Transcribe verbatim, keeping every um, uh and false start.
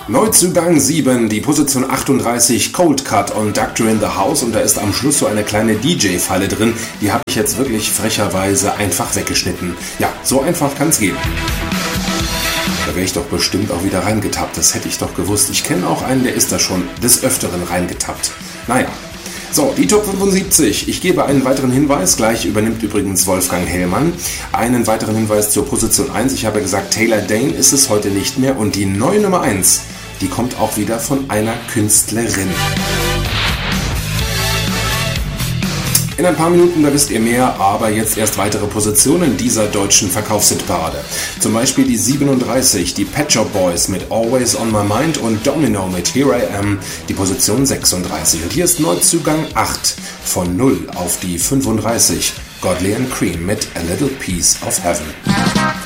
Neuzugang sieben, die Position achtunddreißig, Cold Cut und Doctor in the House, und da ist am Schluss so eine kleine D J-Falle drin, die habe ich jetzt wirklich frecherweise einfach weggeschnitten. Ja, so einfach kann's gehen. Da wäre ich doch bestimmt auch wieder reingetappt, das hätte ich doch gewusst. Ich kenne auch einen, der ist da schon des Öfteren reingetappt. Naja. So, die Top fünfundsiebzig. Ich gebe einen weiteren Hinweis. Gleich übernimmt übrigens Wolfgang Hellmann. Einen weiteren Hinweis zur Position eins. Ich habe gesagt, Taylor Dayne ist es heute nicht mehr. Und die neue Nummer eins, die kommt auch wieder von einer Künstlerin. In ein paar Minuten, da wisst ihr mehr, aber jetzt erst weitere Positionen dieser deutschen Verkaufshitparade. Zum Beispiel die siebenunddreißig, die Pet Shop Boys mit Always on My Mind und Domino mit Here I Am, die Position sechsunddreißig. Und hier ist Neuzugang acht, von null auf die fünfunddreißig, Godley and Cream mit A Little Piece of Heaven.